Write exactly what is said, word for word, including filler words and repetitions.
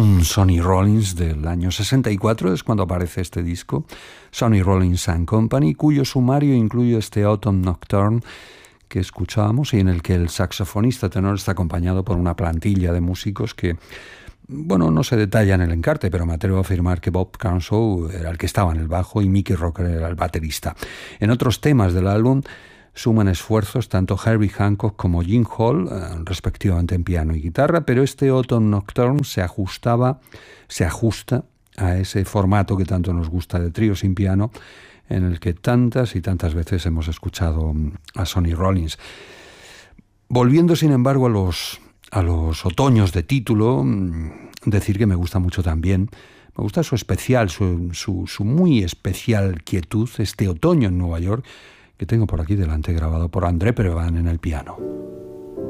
un Sonny Rollins del año sesenta y cuatro, es cuando aparece este disco, Sonny Rollins and Company, cuyo sumario incluye este Autumn Nocturne que escuchábamos y en el que el saxofonista tenor está acompañado por una plantilla de músicos que, bueno, no se detalla en el encarte, pero me atrevo a afirmar que Bob Carshaw era el que estaba en el bajo y Mickey Rocker era el baterista. En otros temas del álbum suman esfuerzos tanto Herbie Hancock como Gene Hall, eh, respectivamente en piano y guitarra, pero este Autumn Nocturne se ajustaba, se ajusta a ese formato que tanto nos gusta de trío sin piano, en el que tantas y tantas veces hemos escuchado a Sonny Rollins. Volviendo, sin embargo, a los, a los otoños de título, decir que me gusta mucho también, me gusta su especial, su, su, su muy especial quietud, este otoño en Nueva York, que tengo por aquí delante grabado por André Previn en el piano.